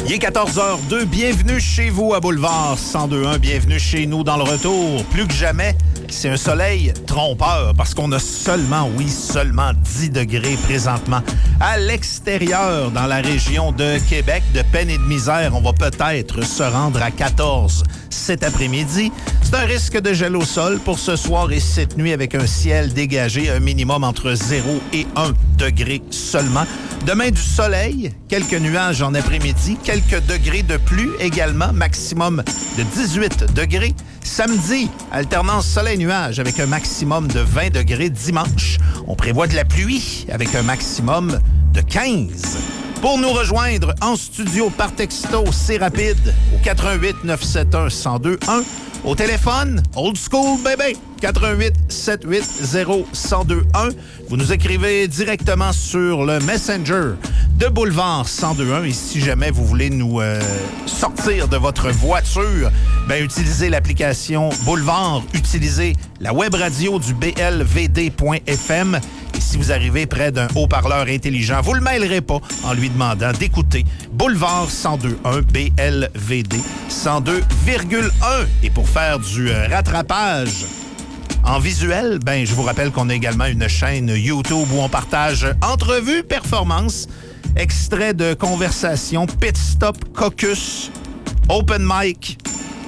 Il est 14h02, bienvenue chez vous à Boulevard 102.1, bienvenue chez nous dans le retour. Plus que jamais, c'est un soleil trompeur parce qu'on a seulement 10 degrés présentement. À l'extérieur, dans la région de Québec, de peine et de misère, on va peut-être se rendre à 14 cet après-midi. C'est un risque de gel au sol pour ce soir et cette nuit avec un ciel dégagé, un minimum entre 0 et 1 degré seulement. Demain, du soleil, quelques nuages en après-midi, quelques degrés de pluie également, maximum de 18 degrés. Samedi, alternance soleil-nuage avec un maximum de 20 degrés. Dimanche, on prévoit de la pluie avec un maximum de 15. Pour nous rejoindre en studio par texto, c'est rapide, au 88 971 1021. Au téléphone, old school bébé, 88 780 1021. Vous nous écrivez directement sur le Messenger de Boulevard 1021. Et si jamais vous voulez nous sortir de votre voiture, ben utilisez l'application Boulevard, utilisez la web radio du blvd.fm. Et si vous arrivez près d'un haut-parleur intelligent, vous ne le mêlerez pas en lui demandant d'écouter Boulevard 102.1 BLVD 102,1. Et pour faire du rattrapage en visuel, ben je vous rappelle qu'on a également une chaîne YouTube où on partage entrevues, performances, extraits de conversations, pit stop, caucus, open mic,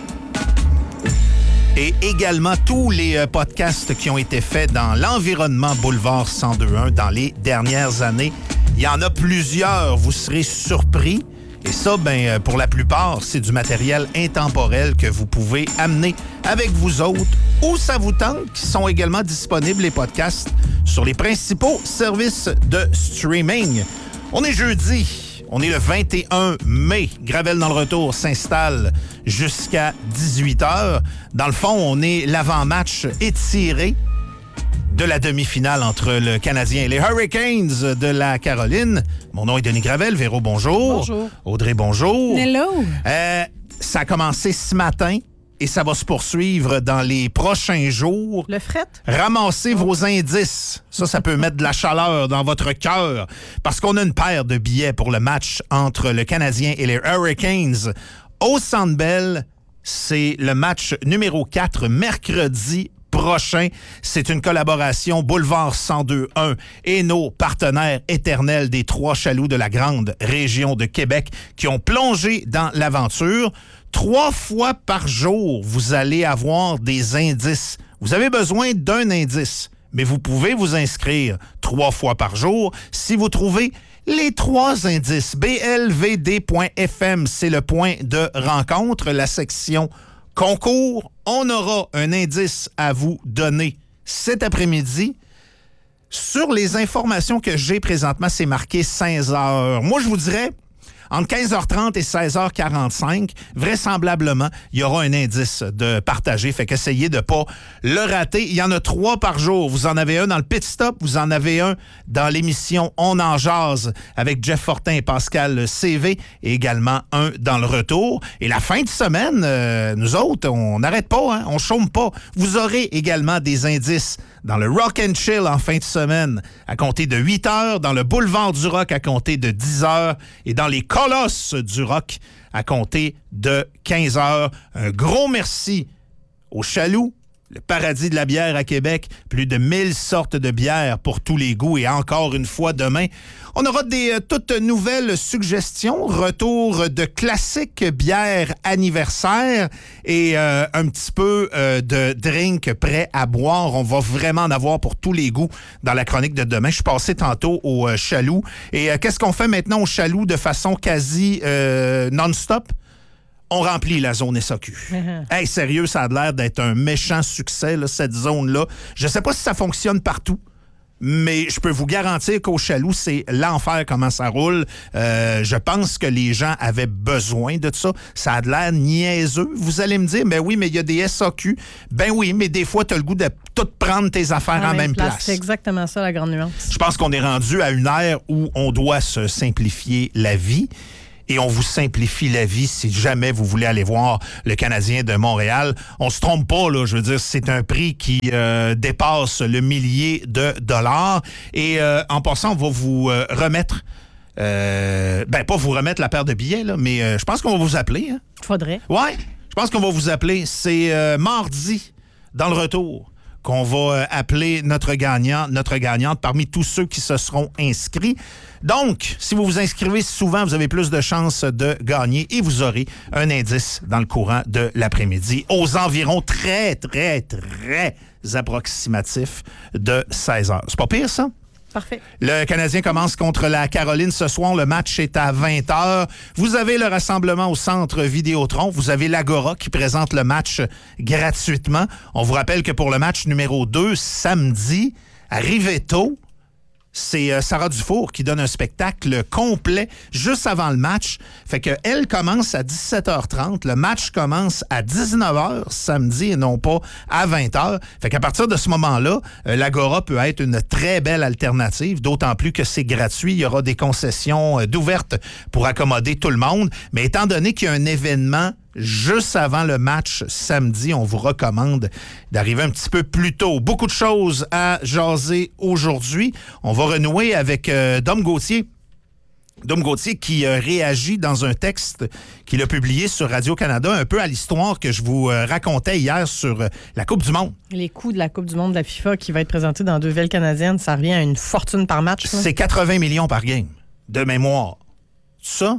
et également tous les podcasts qui ont été faits dans l'environnement Boulevard 102.1 dans les dernières années. Il y en a plusieurs, vous serez surpris. Et ça, ben, pour la plupart, c'est du matériel intemporel que vous pouvez amener avec vous autres où ça vous tente, qui sont également disponibles, les podcasts, sur les principaux services de streaming. On est jeudi. On est le 21 mai. Gravel dans le retour s'installe jusqu'à 18h. Dans le fond, on est l'avant-match étiré de la demi-finale entre le Canadien et les Hurricanes de la Caroline. Mon nom est Denis Gravel. Véro, bonjour. Bonjour. Audrey, bonjour. Hello. Ça a commencé ce matin et ça va se poursuivre dans les prochains jours. Le fret? Ramassez vos indices. Ça peut mettre de la chaleur dans votre cœur parce qu'on a une paire de billets pour le match entre le Canadien et les Hurricanes au Centre Bell. C'est le match numéro 4, mercredi prochain. C'est une collaboration Boulevard 102.1 et nos partenaires éternels des Trois Chaloux de la grande région de Québec qui ont plongé dans l'aventure. 3 fois par jour, vous allez avoir des indices. Vous avez besoin d'un indice, mais vous pouvez vous inscrire 3 fois par jour si vous trouvez les 3 indices. blvd.fm, c'est le point de rencontre, la section concours. On aura un indice à vous donner cet après-midi. Sur les informations que j'ai présentement, c'est marqué 16 heures. Moi, je vous dirais, entre 15h30 et 16h45, vraisemblablement, il y aura un indice de partager. Fait qu'essayez de ne pas le rater. Il y en a 3 par jour. Vous en avez un dans le pit stop. Vous en avez un dans l'émission On en jase avec Jeff Fortin et Pascal CV. Et également un dans le retour. Et la fin de semaine, nous autres, on n'arrête pas, hein? On chôme pas. Vous aurez également des indices dans le Rock and Chill en fin de semaine à compter de 8h, dans le Boulevard du Rock à compter de 10h et dans les Colosses du Rock à compter de 15h. Un gros merci au Chaloux, le paradis de la bière à Québec. Plus de 1000 sortes de bières pour tous les goûts. Et encore une fois, demain, on aura des toutes nouvelles suggestions. Retour de classiques bières anniversaires et un petit peu de drink prêt à boire. On va vraiment en avoir pour tous les goûts dans la chronique de demain. Je suis passé tantôt au Chaloux. Et qu'est-ce qu'on fait maintenant au Chaloux de façon quasi non-stop? On remplit la zone SAQ. Hey, sérieux, ça a l'air d'être un méchant succès, là, cette zone-là. Je sais pas si ça fonctionne partout, mais je peux vous garantir qu'au Chaloux, c'est l'enfer comment ça roule. Je pense que les gens avaient besoin de ça. Ça a l'air niaiseux. Vous allez me dire, ben oui, mais il y a des SAQ. Ben oui, mais des fois, tu as le goût de tout prendre tes affaires en même place. C'est exactement ça, la grande nuance. Je pense qu'on est rendu à une ère où on doit se simplifier la vie. Et on vous simplifie la vie si jamais vous voulez aller voir le Canadien de Montréal. On se trompe pas, là. Je veux dire, c'est un prix qui dépasse le millier de dollars. Et en passant, on va vous remettre pas vous remettre la paire de billets, là, mais je pense qu'on va vous appeler. Hein? Faudrait. Ouais, je pense qu'on va vous appeler. C'est mardi, dans le retour, qu'on va appeler notre gagnante parmi tous ceux qui se seront inscrits. Donc, si vous vous inscrivez souvent, vous avez plus de chances de gagner et vous aurez un indice dans le courant de l'après-midi aux environs très, très, très approximatifs de 16 heures. C'est pas pire, ça? Parfait. Le Canadien commence contre la Caroline ce soir. Le match est à 20h. Vous avez le rassemblement au centre Vidéotron. Vous avez l'Agora qui présente le match gratuitement. On vous rappelle que pour le match numéro 2, samedi, arrivez tôt. C'est Sarah Dufour qui donne un spectacle complet juste avant le match. Fait que elle commence à 17h30. Le match commence à 19h samedi et non pas à 20h. Fait qu'à partir de ce moment-là, l'Agora peut être une très belle alternative, d'autant plus que c'est gratuit. Il y aura des concessions d'ouvertes pour accommoder tout le monde. Mais étant donné qu'il y a un événement juste avant le match samedi, on vous recommande d'arriver un petit peu plus tôt. Beaucoup de choses à jaser aujourd'hui. On va renouer avec Dom Gauthier. Dom Gauthier qui réagit dans un texte qu'il a publié sur Radio-Canada un peu à l'histoire que je vous racontais hier sur la Coupe du Monde. Les coûts de la Coupe du Monde de la FIFA qui va être présentée dans 2 villes canadiennes, ça revient à une fortune par match. Ça? C'est 80 millions par game, de mémoire. Ça,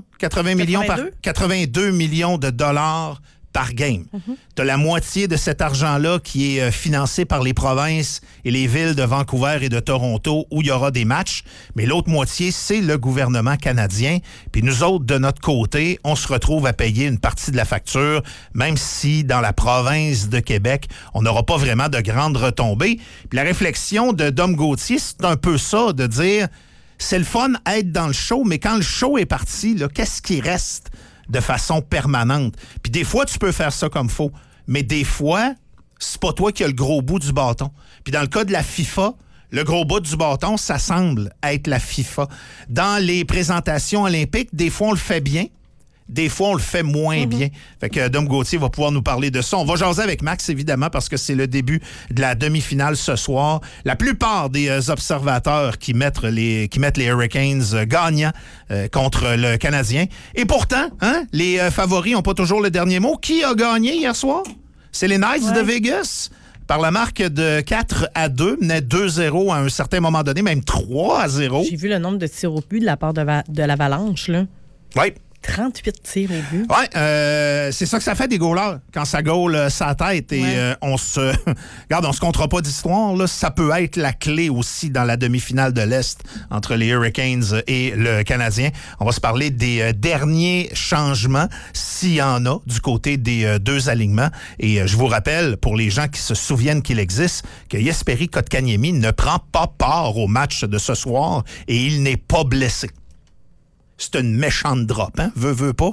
82 millions de dollars par game. Tu as la moitié de cet argent-là qui est financé par les provinces et les villes de Vancouver et de Toronto où il y aura des matchs, mais l'autre moitié, c'est le gouvernement canadien. Puis nous autres, de notre côté, on se retrouve à payer une partie de la facture, même si dans la province de Québec, on n'aura pas vraiment de grandes retombées. Puis la réflexion de Dom Gauthier, c'est un peu ça, de dire... C'est le fun être dans le show, mais quand le show est parti, là, qu'est-ce qui reste de façon permanente? Puis des fois, tu peux faire ça comme faut, mais des fois, c'est pas toi qui as le gros bout du bâton. Puis dans le cas de la FIFA, le gros bout du bâton, ça semble être la FIFA. Dans les présentations olympiques, des fois, on le fait bien. Des fois, on le fait moins bien. Fait que Dom Gauthier va pouvoir nous parler de ça. On va jaser avec Max, évidemment, parce que c'est le début de la demi-finale ce soir. La plupart des observateurs qui mettent les Hurricanes gagnants contre le Canadien. Et pourtant, hein, les favoris n'ont pas toujours le dernier mot. Qui a gagné hier soir? C'est les Knights de Vegas. Par la marque de 4-2, menait 2-0 à un certain moment donné, même 3-0. J'ai vu le nombre de tirs au but de la part de l'Avalanche, là. Oui. 38 tirs au but. Oui, c'est ça que ça fait des goalers quand ça goal sa tête et on se comptera pas d'histoire là, ça peut être la clé aussi dans la demi-finale de l'Est entre les Hurricanes et le Canadien. On va se parler des derniers changements s'il y en a du côté des deux alignements et je vous rappelle pour les gens qui se souviennent qu'il existe que Jesperi Kotkaniemi ne prend pas part au match de ce soir et il n'est pas blessé. C'est une méchante drop, hein? Veux pas.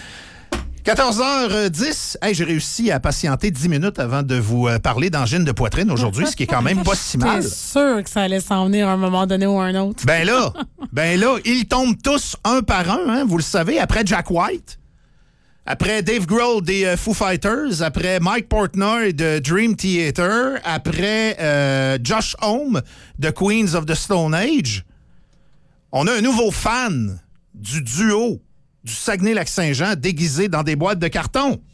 14h10. Hey, j'ai réussi à patienter 10 minutes avant de vous parler d'angine de poitrine aujourd'hui, ce qui est quand même pas si mal. J'étais sûr que ça allait s'en venir à un moment donné ou à un autre. Ben là, ils tombent tous un par un, hein, vous le savez, après Jack White, après Dave Grohl des Foo Fighters, après Mike Portnoy de Dream Theater, après Josh Homme de Queens of the Stone Age. On a un nouveau fan du duo du Saguenay-Lac-Saint-Jean déguisé dans des boîtes de carton.